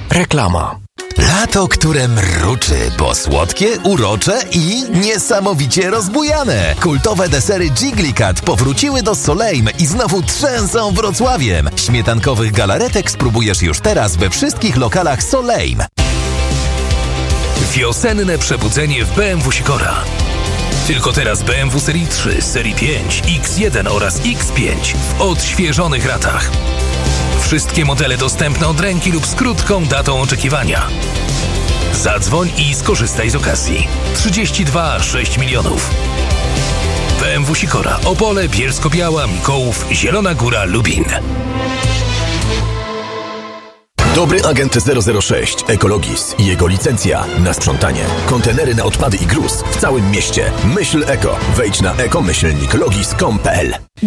Reklama. Lato, które mruczy, bo słodkie, urocze i niesamowicie rozbujane. Kultowe desery Jigglycat powróciły do Solheim i znowu trzęsą Wrocławiem. Śmietankowych galaretek spróbujesz już teraz we wszystkich lokalach Solheim. Wiosenne przebudzenie w BMW Sikora. Tylko teraz BMW serii 3, serii 5, X1 oraz X5 w odświeżonych ratach. Wszystkie modele dostępne od ręki lub z krótką datą oczekiwania. Zadzwoń i skorzystaj z okazji. 32,6 milionów. BMW Sikora, Opole, Bielsko-Biała, Mikołów, Zielona Góra, Lubin. Dobry agent 006 Ecologis i jego licencja na sprzątanie. Kontenery na odpady i gruz w całym mieście. Myśl Eko. Wejdź na eco-logis.pl.